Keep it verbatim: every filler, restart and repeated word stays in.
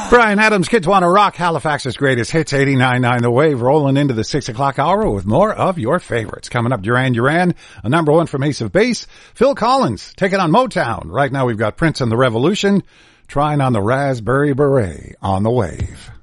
Bryan Adams, Kids Wanna Rock, Halifax's greatest hits, eighty-nine point nine The Wave, rolling into the six o'clock hour with more of your favorites. Coming up, Duran Duran, a number one from Ace of Base. Phil Collins, taking on Motown. Right now we've got Prince and the Revolution, trying on the Raspberry Beret on the Wave.